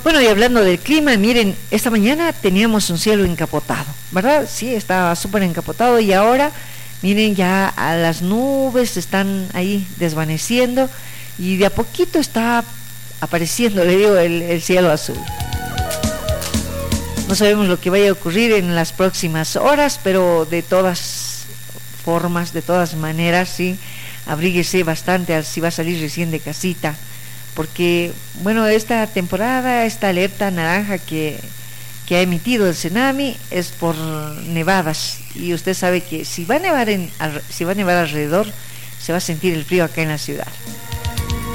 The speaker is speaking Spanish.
Bueno, y hablando del clima, miren, esta mañana teníamos un cielo encapotado, ¿verdad? Sí, estaba súper encapotado y ahora, miren, ya a las nubes están ahí desvaneciendo y de a poquito está apareciendo, le digo, el cielo azul. No sabemos lo que vaya a ocurrir en las próximas horas, pero de todas formas, de todas maneras, sí, abríguese bastante si va a salir recién de casita. Porque, bueno, esta temporada, esta alerta naranja que ha emitido el Senami es por nevadas, y usted sabe que si va a nevar alrededor, se va a sentir el frío acá en la ciudad.